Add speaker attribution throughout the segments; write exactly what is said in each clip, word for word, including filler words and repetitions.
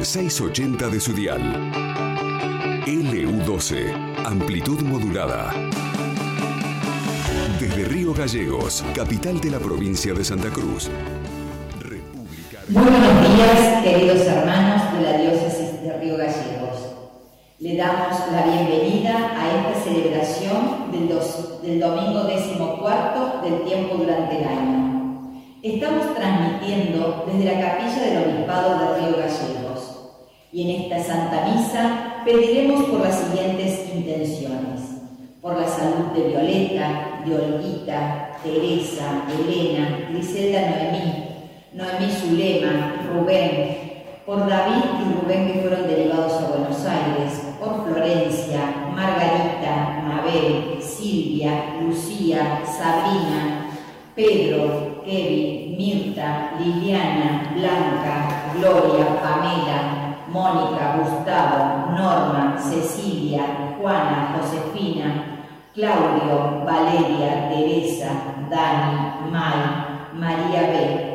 Speaker 1: seiscientos ochenta de su dial. L U doce, amplitud modulada. Desde Río Gallegos, capital de la provincia de Santa Cruz. República...
Speaker 2: Muy buenos días, queridos hermanos de la diócesis de Río Gallegos. Le damos la bienvenida a esta celebración del, dos, del domingo decimocuarto del tiempo durante el año. Estamos transmitiendo desde la capilla del Obispado de Río Gallegos y en esta Santa Misa pediremos por las siguientes intenciones: por la salud de Violeta, de Olguita, Teresa, Elena, Griselda Noemí, Noemí Zulema, Rubén, por David y Rubén que fueron derivados a Buenos Aires, por Florencia, Margarita, Mabel, Silvia, Lucía, Sabrina, Pedro, Kevin, Mirta, Liliana, Blanca, Gloria, Pamela, Mónica, Gustavo, Norma, Cecilia, Juana, Josefina, Claudio, Valeria, Teresa, Dani, May, María B.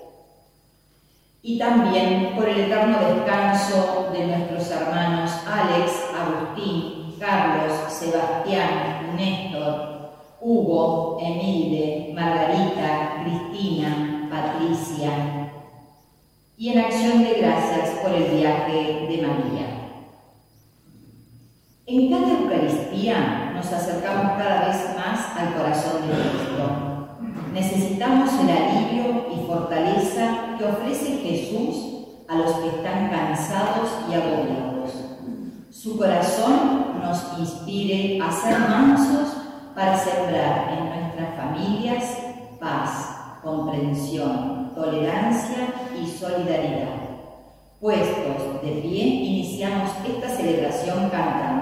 Speaker 2: Y también por el eterno descanso de nuestros hermanos Alex, Agustín, Carlos, Sebastián, Néstor, Hugo, Emilde, Margarita, Cristina, Patricia. Y en acción de gracias por el viaje de María. En cada Eucaristía nos acercamos cada vez más al corazón de Cristo. Necesitamos el alivio y fortaleza que ofrece Jesús a los que están cansados y agobiados. Su corazón nos inspire a ser mansos para sembrar en nuestras familias paz, comprensión, tolerancia y solidaridad. Puestos de pie, iniciamos esta celebración cantando.